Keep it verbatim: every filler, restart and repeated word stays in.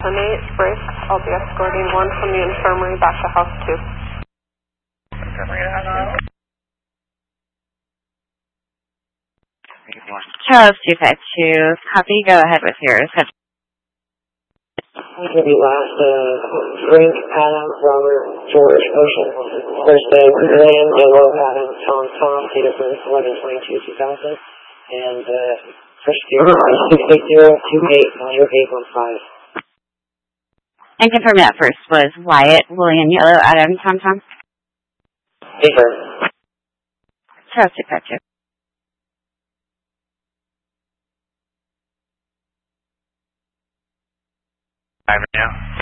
ten eight, break. I'll be escorting one from the infirmary back to house two. Infirmary to house two. Charles two five two, copy, go ahead with yours. Going to be last, uh, Frank, Adam, Robert, George, Ocean. First name, Graham, Yellow, Adam, Tom, Tom, date of birth, eleven twenty-two two thousand. And, uh, first year, six eight zero two eight zero eight one five. And confirm that first was Wyatt, William, Yellow, Adam, Tom, Tom. Paper. Charles two five two. Five now.